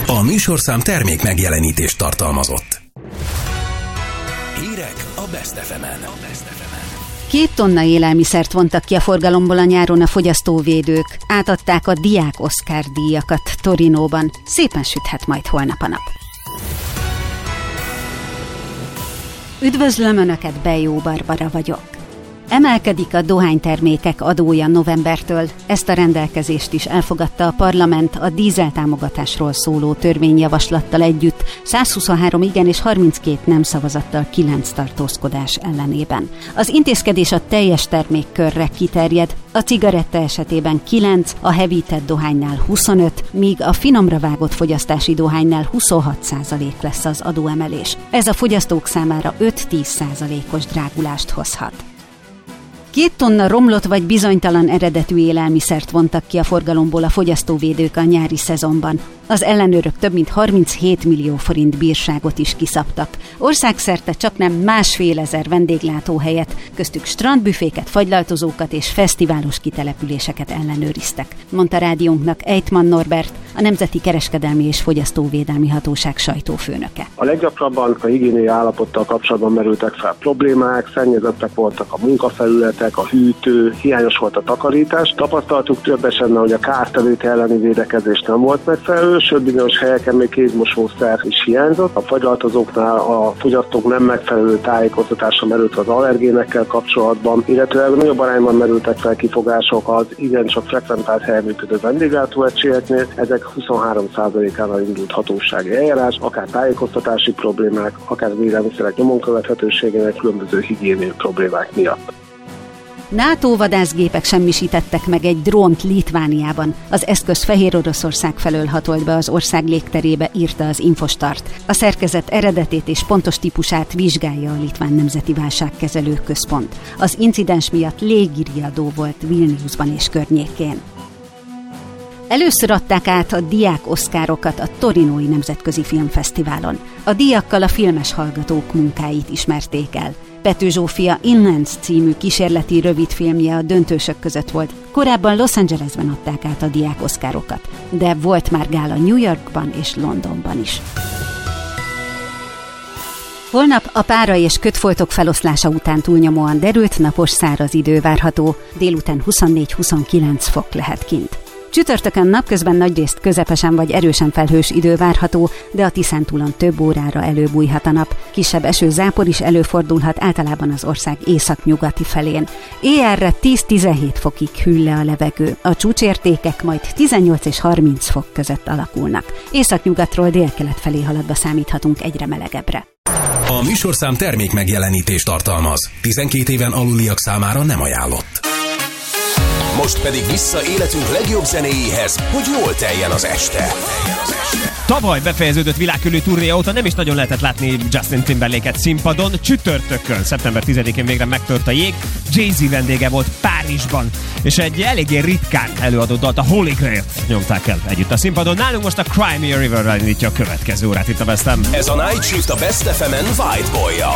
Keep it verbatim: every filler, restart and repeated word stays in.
A műsorszám termék megjelenítést tartalmazott. Hírek a Best ef emen. Két tonna élelmiszert vontak ki a forgalomból a nyáron a fogyasztóvédők. Átadták a diák Oscar díjakat Torinóban. Szépen süthet majd holnap a nap. Üdvözlöm Önöket, Bejó Barbara vagyok. Emelkedik a dohánytermékek adója novembertől. Ezt a rendelkezést is elfogadta a parlament a dízeltámogatásról szóló törvényjavaslattal együtt, százhuszonhárom igen és harminckét nem szavazattal kilenc tartózkodás ellenében. Az intézkedés a teljes termékkörre kiterjed, a cigaretta esetében kilenc, a hevített dohánynál huszonöt, míg a finomra vágott fogyasztási dohánynál huszonhat százalék lesz az adóemelés. Ez a fogyasztók számára öt-tíz százalékos drágulást hozhat. Két tonna romlott vagy bizonytalan eredetű élelmiszert vontak ki a forgalomból a fogyasztóvédők a nyári szezonban. Az ellenőrök több mint harminchét millió forint bírságot is kiszabtak. Országszerte csaknem másfél ezer vendéglátóhelyet, köztük strandbüféket, fagylaltozókat és fesztiválos kitelepüléseket ellenőriztek, mondta rádiónknak Ejtman Norbert, a Nemzeti Kereskedelmi és Fogyasztóvédelmi Hatóság sajtófőnöke. A leggyakrabban a higiéniai állapottal kapcsolatban merültek fel problémák, szennyezettek voltak a munkafelületek, a hűtő, hiányos volt a takarítás. Tapasztaltuk több esetben, hogy a kártevők elleni védekezés nem volt megfelelő, sőt bizonyos helyeken még kézmosószer is hiányzott. A fagylaltozóknál a fogyasztók nem megfelelő tájékoztatása merült az allergénekkel kapcsolatban, illetve nagyobb arányban merültek fel kifogások az igencsak frekventált helyen működő vendéglátóegységeknél. Ezek huszonhárom százalékánál indult hatósági eljárás, akár tájékoztatási problémák, akár az élelmiszerek nyomon követhetőségének különböző higiéniai problémák miatt. NATO vadászgépek semmisítettek meg egy drónt Litvániában. Az eszköz Fehér Oroszország felől hatolt be az ország légterébe, írta az Infostart. A szerkezet eredetét és pontos típusát vizsgálja a Litván Nemzeti Válságkezelő Központ. Az incidens miatt légiriadó volt Vilniusban és környékén. Először adták át a diák Oscarokat a Torinói Nemzetközi Filmfesztiválon. A díjakkal a filmes hallgatók munkáit ismerték el. Pető Zsófia Inlands című kísérleti rövidfilmje a döntősök között volt. Korábban Los Angelesben adták át a diák Oscarokat, de volt már gála New Yorkban és Londonban is. Holnap a pára és kötfoltok feloszlása után túlnyomóan derült, napos, száraz idő várható, délután huszonnégy-huszonkilenc fok lehet kint. Csütörtökön napközben nagyrészt közepesen vagy erősen felhős idő várható, de a Tiszántúlon több órára előbújhat a nap. Kisebb esőzápor is előfordulhat általában az ország északnyugati felén. Éjjelre tíz-tizenhét fokig hűl le a levegő. A csúcsértékek majd tizennyolc és harminc fok között alakulnak. Északnyugatról délkelet felé haladva számíthatunk egyre melegebbre. A műsorszám termék megjelenítést tartalmaz. tizenkét éven aluliak számára nem ajánlott. Most pedig vissza életünk legjobb zenéjéhez, hogy jól teljen az este. Tavaly befejeződött világkörüli turnéja óta nem is nagyon lehetett látni Justin Timberlake-et színpadon. Csütörtökön, szeptember tizedikén végre megtört a jég. Jay-Z vendége volt Párizsban, és egy eléggé ritkán előadott dalt, a Holy Grail-t nyomták el együtt a színpadon. Nálunk most a Cry Me a River-rel indítja a következő órát itt a Best-en. Ez a Night Shift a Best ef emen White Boy-jal.